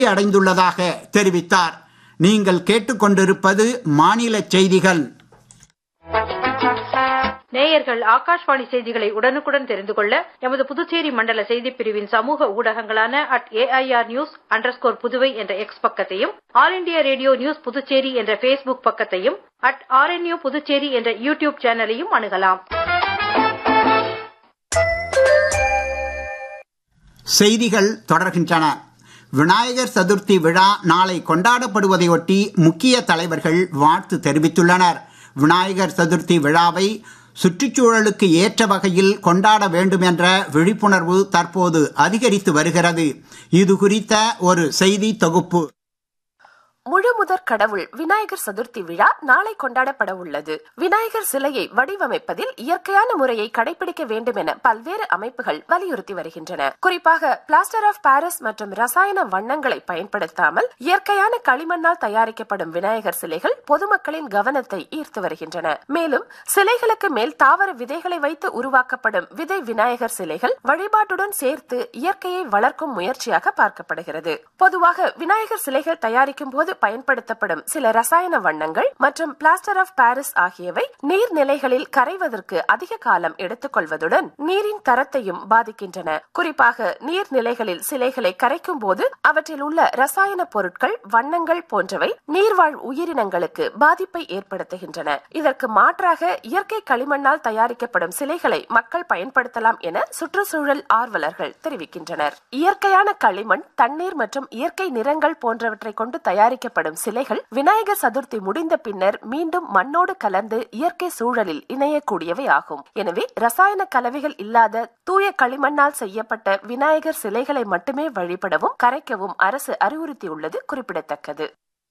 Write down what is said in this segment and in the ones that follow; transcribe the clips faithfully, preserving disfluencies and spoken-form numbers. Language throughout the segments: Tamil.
அடைந்துள்ளதாக தெரிவித்தார். நீங்கள் கேட்டுக்கொண்டிருப்பது மாநில செய்திகள். நேயர்கள் ஆகாஷ்வாணி செய்திகளை உடனுக்குடன் தெரிந்து கொள்ள எமது புதுச்சேரி மண்டல செய்திப் பிரிவின் சமூக ஊடகங்களான at AIR news underscore Puduvai என்ற எக்ஸ் பக்கத்தையும், all India radio news Puducherry என்ற பேஸ்புக் பக்கத்தையும், அட் ஆர்என்யூ புதுச்சேரி என்ற யூடியூப் சேனலையும் அணுகலாம். செய்திகள் தொடர்கின்றன. விநாயகர் சதுர்த்தி விழா நாளை கொண்டாடப்படுவதையொட்டி முக்கிய தலைவர்கள் வாழ்த்து தெரிவித்துள்ளனர். விநாயகர் சதுர்த்தி விழாவை சுற்றுச்சூழலுக்கு ஏற்ற வகையில் கொண்டாட வேண்டும் என்ற விழிப்புணர்வு தற்போது அதிகரித்து வருகிறது. இது குறித்த ஒரு செய்தி தொகுப்பு. முழு முதற் கடவுள் விநாயகர் சதுர்த்தி விழா நாளை கொண்டாடப்பட உள்ளது. விநாயகர் சிலையை வடிவமைப்பதில் இயற்கையான முறையை கடைபிடிக்க வேண்டும் என பல்வேறு அமைப்புகள் வலியுறுத்தி வருகின்றன. குறிப்பாக பிளாஸ்டர் ஆஃப் பாரிஸ் மற்றும் ரசாயன வண்ணங்களை பயன்படுத்தாமல் இயற்கையான களிமண்ணால் தயாரிக்கப்படும் விநாயகர் சிலைகள் பொதுமக்களின் கவனத்தை ஈர்த்து வருகின்றன. மேலும் சிலைகளுக்கு மேல் தாவர விதைகளை வைத்து உருவாக்கப்படும் விதை விநாயகர் சிலைகள் வழிபாட்டுடன் சேர்த்து இயற்கையை வளர்க்கும் முயற்சியாக பார்க்கப்படுகிறது. பொதுவாக விநாயகர் சிலைகள் தயாரிக்கும் போது பயன்படுத்தப்படும் சில ரசாயன வண்ணங்கள் மற்றும் பிளாஸ்டர் ஆஃப் பாரிஸ் ஆகியவை நீர்நிலைகளில் கரைவதற்கு அதிக காலம் எடுத்துக்கொள்வதுடன் நீரின் தரத்தையும் பாதிக்கின்றன. குறிப்பாக நீர்நிலைகளில் சிலைகளை கரைக்கும் போது அவற்றில் உள்ள ரசாயன பொருட்கள், வண்ணங்கள் போன்றவை நீர்வாழ் உயிரினங்களுக்கு பாதிப்பை ஏற்படுத்துகின்றன. இதற்கு மாற்றாக இயற்கை களிமண்ணால் தயாரிக்கப்படும் சிலைகளை மக்கள் பயன்படுத்தலாம் என சுற்றுச்சூழல் ஆர்வலர்கள் தெரிவிக்கின்றனர். இயற்கையான களிமண், தண்ணீர் மற்றும் இயற்கை நிறங்கள் போன்றவற்றை கொண்டு தயாரிக்க சிலைகள் விநாயகர் சதுர்த்தி முடிந்த பின்னர் மீண்டும் மண்ணோடு கலந்து இயற்கை சூழலில் இணையக்கூடியவை ஆகும். எனவே ரசாயன கலவைகள் இல்லாத தூய களிமண்ணால் செய்யப்பட்ட விநாயகர் சிலைகளை மட்டுமே வழிபடவும் கரைக்கவும் அரசு அறிவுறுத்தியுள்ளது குறிப்பிடத்தக்கது.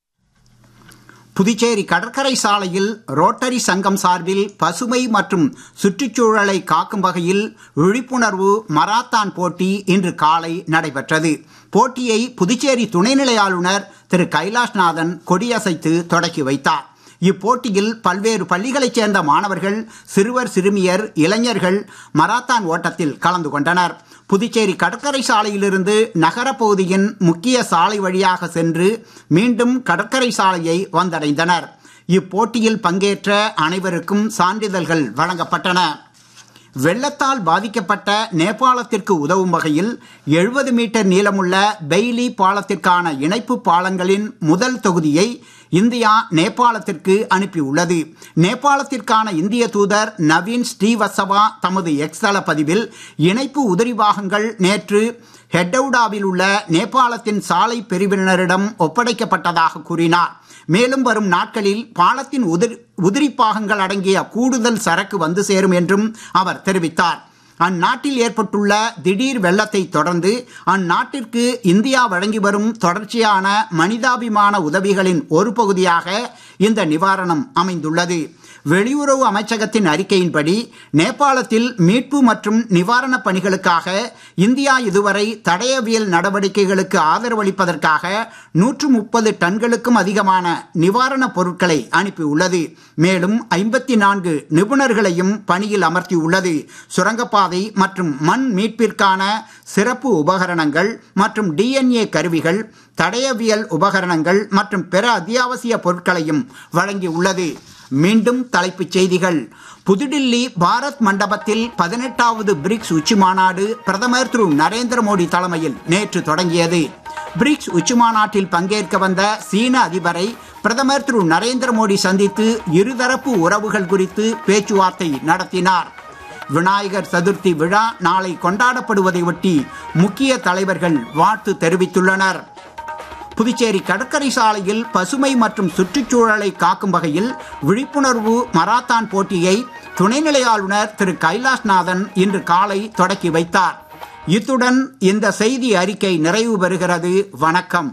புதுச்சேரி கடற்கரை சாலையில் ரோட்டரி சங்கம் சார்பில் பசுமை மற்றும் சுற்றுச்சூழலை காக்கும் வகையில் விழிப்புணர்வு மராத்தான் போட்டி இன்று காலை நடைபெற்றது. போட்டியை புதுச்சேரி துணைநிலை ஆளுநர் திரு கைலாஷ்நாதன் கொடியசைத்து தொடக்கி வைத்தார். இப்போட்டியில் பல்வேறு பள்ளிகளைச் சேர்ந்த மாணவர்கள், சிறுவர் சிறுமியர், இளைஞர்கள் மராத்தான் ஓட்டத்தில் கலந்து கொண்டனர். புதுச்சேரி கடற்கரை சாலையிலிருந்து நகரப்பகுதியின் முக்கிய சாலை வழியாக சென்று மீண்டும் கடற்கரை சாலையை வந்தடைந்தனர். இப்போட்டியில் பங்கேற்ற அனைவருக்கும் சான்றிதழ்கள் வழங்கப்பட்டன. வெள்ளத்தால் பாதிக்கப்பட்ட நேபாளத்திற்கு உதவும் வகையில் எழுபது மீட்டர் நீளமுள்ள பெய்லி பாலத்திற்கான இணைப்பு பாலங்களின் முதல் தொகுதியை இந்தியா நேபாளத்திற்கு அனுப்பியுள்ளது. நேபாளத்திற்கான இந்திய தூதர் நவீன் ஸ்ரீவத்சவா தமது எக்ஸ் தள பதிவில் இணைப்பு உதிரி பாகங்கள் நேற்று ஹெட்டவுடாவில் உள்ள நேபாளத்தின் சாலை பிரிவினரிடம் ஒப்படைக்கப்பட்டதாக கூறினார். மேலும் வரும் நாட்களில் பாலத்தின் உதிரி உதிரி பாகங்கள் அடங்கிய கூடுதல் சரக்கு வந்து சேரும் என்றும் அவர் தெரிவித்தார். அந்நாட்டில் ஏற்பட்டுள்ள திடீர் வெள்ளத்தை தொடர்ந்து அந்நாட்டிற்கு இந்தியா வழங்கி வரும் தொடர்ச்சியான மனிதாபிமான உதவிகளின் ஒரு பகுதியாக இந்த நிவாரணம் அமைந்துள்ளது. வெளியுறவு அமைச்சகத்தின் அறிக்கையின்படி நேபாளத்தில் மீட்பு மற்றும் நிவாரணப் பணிகளுக்காக இந்தியா இதுவரை தடயவியல் நடவடிக்கைகளுக்கு ஆதரவளிப்பதற்காக நூற்று முப்பது டன்களுக்கும் அதிகமான நிவாரணப் பொருட்களை அனுப்பியுள்ளது. மேலும் ஐம்பத்தி நான்கு நிபுணர்களையும் பணியில் அமர்த்தியுள்ளது. சுரங்கப்பாதை மற்றும் மண் மீட்பிற்கான சிறப்பு உபகரணங்கள் மற்றும் டிஎன்ஏ கருவிகள், தடயவியல் உபகரணங்கள் மற்றும் பிற அத்தியாவசிய பொருட்களையும் வழங்கியுள்ளது. மீண்டும் தலைப்புச் செய்திகள். புதுடில்லி பாரத் மண்டபத்தில் பதினெட்டாவது பிரிக்ஸ் உச்சி மாநாடு பிரதமர் திரு நரேந்திர மோடி தலைமையில் நேற்று தொடங்கியது. பிரிக்ஸ் உச்சி மாநாட்டில் பங்கேற்க வந்த சீன அதிபரை பிரதமர் திரு நரேந்திர மோடி சந்தித்து இருதரப்பு உறவுகள் குறித்து பேச்சுவார்த்தை நடத்தினார். விநாயகர் சதுர்த்தி விழா நாளை கொண்டாடப்படுவதை ஒட்டி முக்கிய தலைவர்கள் வாழ்த்து தெரிவித்துள்ளனர். புதுச்சேரி கடற்கரை சாலையில் பசுமை மற்றும் சுற்றுச்சூழலை காக்கும் வகையில் விழிப்புணர்வு மராத்தான் போட்டியை துணைநிலை ஆளுநர் திரு கைலாஷ்நாதன் இன்று காலை தொடக்கி வைத்தார். இத்துடன் இந்த செய்தி அறிக்கை நிறைவு பெறுகிறது. வணக்கம்.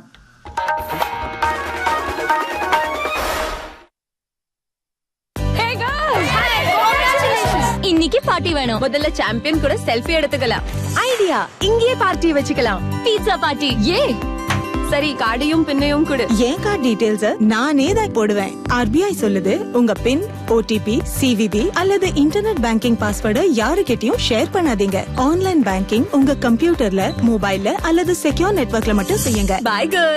இன்னைக்கு பார்ட்டி வேணும். முதல்ல சாம்பியன் கூட செல்ஃபி எடுத்துக்கலாம். ஐடியா, இங்கேயே பார்ட்டி வச்சுக்கலாம். Pizza party. ஏ சரி கார்டையும் பின்னையும் கொடு. என் கார்டு டீடைல்ஸ் நானே தான் போடுவேன். ஆர்பிஐ சொல்லுது உங்க பின், ஓடிபி, சிவிபி அல்லது இன்டர்நெட் பேங்கிங் பாஸ்வேர்டு யாருக்கிட்டையும் ஷேர் பண்ணாதீங்க. ஆன்லைன் பேங்கிங் உங்க கம்ப்யூட்டர்ல, மொபைல்ல அல்லது செக்யூர் நெட்வொர்க்ல மட்டும் செய்யுங்க. By girl.